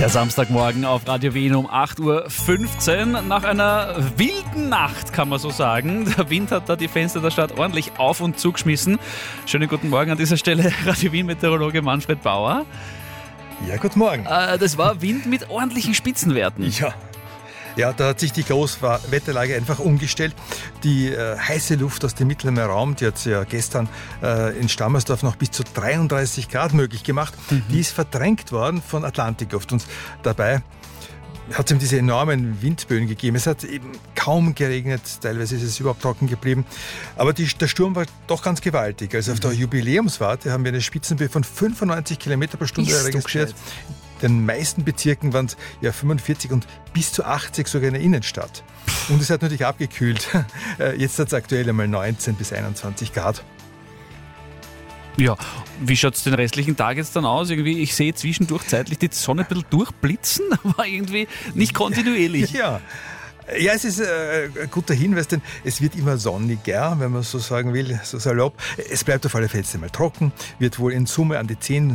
Der Samstagmorgen auf Radio Wien um 8.15 Uhr. Nach einer wilden Nacht, kann man so sagen. Der Wind hat da die Fenster der Stadt ordentlich auf und zugeschmissen. Schönen guten Morgen an dieser Stelle, Radio Wien-Meteorologe Manfred Bauer. Ja, guten Morgen. Das war Wind mit ordentlichen Spitzenwerten. Ja, da hat sich die Großwetterlage einfach umgestellt. Die heiße Luft aus dem Mittelmeerraum, die hat es ja gestern in Stammersdorf noch bis zu 33 Grad möglich gemacht. Die ist verdrängt worden von Atlantikluft. Und dabei hat es eben diese enormen Windböen gegeben. Es hat eben kaum geregnet, teilweise ist es überhaupt trocken geblieben. Aber der Sturm war doch ganz gewaltig. Also auf der Jubiläumswarte haben wir eine Spitzenböe von 95 Kilometer pro Stunde registriert. In den meisten Bezirken waren es ja 45 und bis zu 80 sogar in der Innenstadt. Und es hat natürlich abgekühlt. Jetzt hat es aktuell einmal 19 bis 21 Grad. Ja, wie schaut es den restlichen Tag jetzt dann aus? Irgendwie, ich sehe zwischendurch zeitlich die Sonne ein bisschen durchblitzen, aber irgendwie nicht kontinuierlich. Ja, es ist ein guter Hinweis, denn es wird immer sonniger, wenn man so sagen will, so salopp. Es bleibt auf alle Fälle mal trocken, wird wohl in Summe an die 10